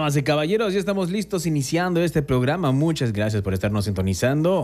Damas y caballeros, ya estamos listos iniciando este programa. Muchas gracias por estarnos sintonizando.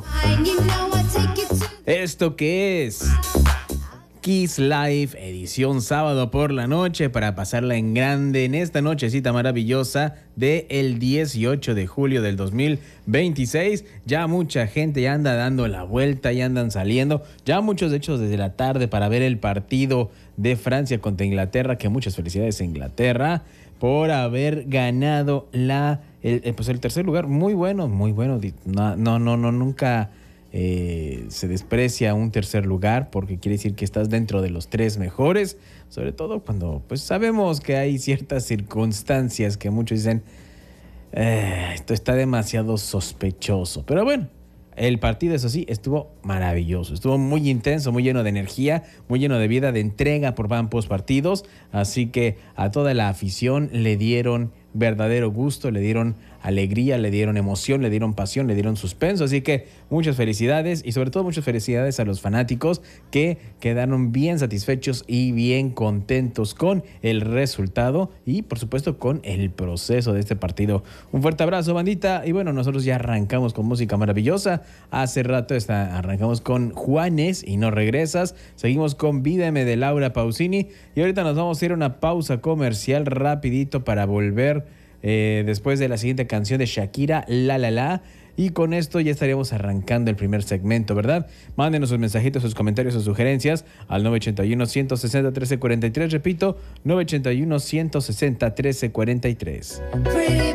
¿Esto qué es? Kiss Live, edición sábado por la noche, para pasarla en grande en esta nochecita maravillosa del 18 de julio del 2026. Ya mucha gente ya anda dando la vuelta, ya andan saliendo. Ya muchos, de hecho, desde la tarde para ver el partido de Francia contra Inglaterra, que muchas felicidades a Inglaterra por haber ganado el tercer lugar. Muy bueno, muy bueno. Nunca se desprecia un tercer lugar, porque quiere decir que estás dentro de los tres mejores, sobre todo cuando pues sabemos que hay ciertas circunstancias que muchos dicen esto está demasiado sospechoso. Pero bueno, el partido, eso sí, estuvo maravilloso, estuvo muy intenso, muy lleno de energía, muy lleno de vida, de entrega por ambos partidos. Así que a toda la afición le dieron verdadero gusto, le dieron alegría, le dieron emoción, le dieron pasión, le dieron suspenso. Así que muchas felicidades, y sobre todo muchas felicidades a los fanáticos que quedaron bien satisfechos y bien contentos con el resultado y por supuesto con el proceso de este partido. Un fuerte abrazo, bandita. Y bueno, nosotros ya arrancamos con música maravillosa. Hace rato arrancamos con Juanes y No Regresas. Seguimos con Vídeme de Laura Pausini, y ahorita nos vamos a ir a una pausa comercial rapidito para volver después de la siguiente canción de Shakira, La La La. Y con esto ya estaríamos arrancando el primer segmento, ¿verdad? Mándenos sus mensajitos, sus comentarios, sus sugerencias al 981-160-1343. Repito, 981-160-1343.